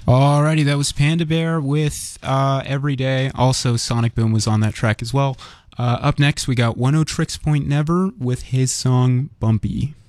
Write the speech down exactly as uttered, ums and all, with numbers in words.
Alrighty, that was Panda Bear with uh, Every Day. Also, Sonic Boom was on that track as well. Uh, up next, we got One O Tricks Point Never with his song Bumpy.